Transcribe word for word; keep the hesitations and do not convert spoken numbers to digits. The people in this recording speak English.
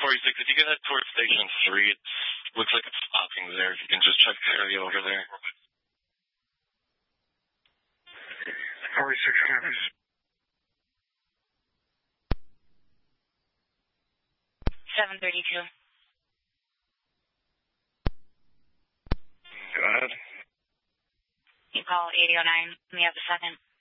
forty-six, if you get head towards Station three, it looks like it's stopping there. If you can just check the area over there. forty-six copies. seven thirty-two. Go ahead. You call eighty oh nine. Let me have a second.